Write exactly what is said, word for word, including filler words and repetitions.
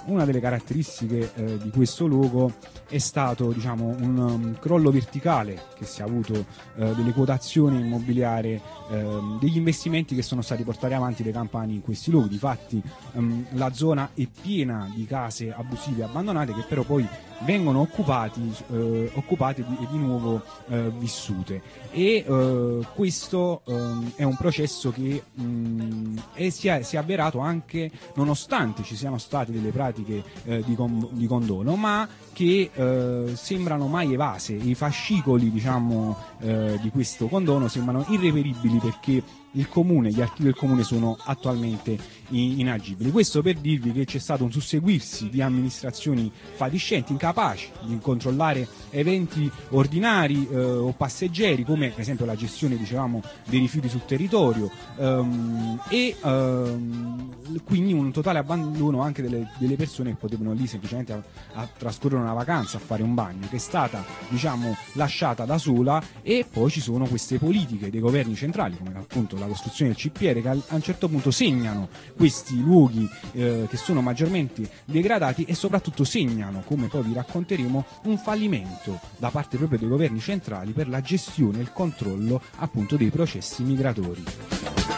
una delle caratteristiche eh, di questo luogo è stato, diciamo, un um, crollo verticale che si è avuto eh, delle quotazioni immobiliari, eh, degli investimenti che sono stati portati avanti dai campani in questi luoghi. Difatti um, la zona è piena di case abusive abbandonate che però poi vengono occupati, eh, occupate e di, di nuovo eh, vissute, e eh, questo eh, è un processo che mh, è, si, è, si è avverato anche nonostante ci siano state delle pratiche eh, di, con, di condono, ma che eh, sembrano mai evase. I fascicoli, diciamo, eh, di questo condono sembrano irreperibili perché il comune, gli archivi del comune sono attualmente inagibili. Questo per dirvi che c'è stato un susseguirsi di amministrazioni fatiscenti, incapaci di controllare eventi ordinari eh, o passeggeri, come per esempio la gestione, dicevamo, dei rifiuti sul territorio, ehm, e ehm, quindi un totale abbandono anche delle, delle persone che potevano lì semplicemente a, a trascorrere una vacanza, a fare un bagno, che è stata, diciamo, lasciata da sola. E poi ci sono queste politiche dei governi centrali, come appunto la costruzione del C P R, che a un certo punto segnano questi luoghi eh, che sono maggiormente degradati e soprattutto segnano, come poi vi racconteremo, un fallimento da parte proprio dei governi centrali per la gestione e il controllo appunto dei processi migratori.